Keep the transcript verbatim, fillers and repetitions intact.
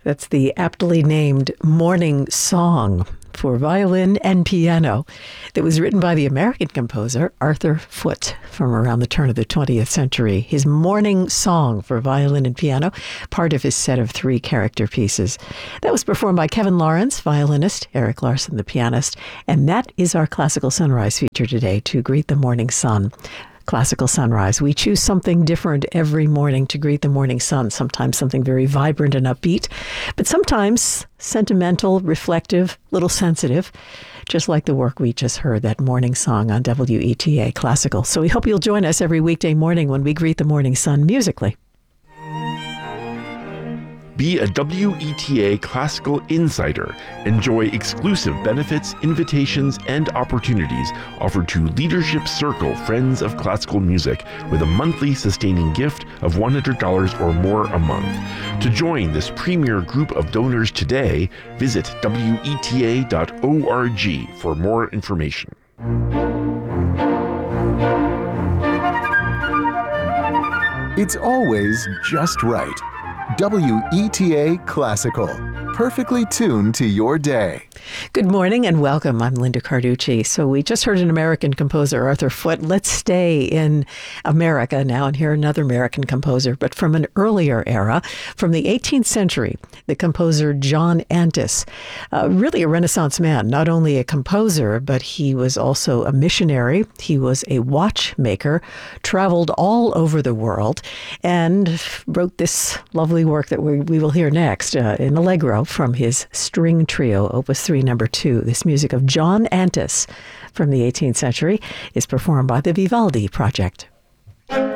That's the aptly named Morning Song for violin and piano that was written by the American composer Arthur Foote from around the turn of the twentieth century. His Morning Song for violin and piano, part of his set of three character pieces. That was performed by Kevin Lawrence, violinist, Eric Larson, the pianist, and that is our Classical Sunrise feature today, To Greet the Morning Sun. Classical Sunrise. We choose something different every morning to greet the morning sun, sometimes something very vibrant and upbeat, but sometimes sentimental, reflective, little sensitive, just like the work we just heard, that morning song on W E T A Classical. So we hope you'll join us every weekday morning when we greet the morning sun musically. Be a W E T A Classical Insider. Enjoy exclusive benefits, invitations, and opportunities offered to Leadership Circle Friends of Classical Music with a monthly sustaining gift of one hundred dollars or more a month. To join this premier group of donors today, visit W E T A dot org for more information. It's always just right. W E T A Classical, perfectly tuned to your day. Good morning and welcome. I'm Linda Carducci. So we just heard an American composer, Arthur Foote. Let's stay in America now and hear another American composer, but from an earlier era, from the eighteenth century, the composer John Antis. Uh, really a Renaissance man, not only a composer, but he was also a missionary. He was a watchmaker, traveled all over the world, and wrote this lovely work that we, we will hear next uh, in Allegro from his string trio, Opus three, number two. This music of John Antis from the eighteenth century is performed by the Vivaldi Project.